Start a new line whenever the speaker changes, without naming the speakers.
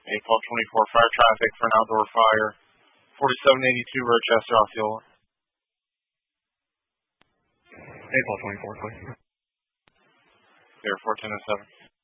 A1224 fire traffic for an outdoor fire. 4782 Rochester, Osceola.
A1224, please.
Air 1407.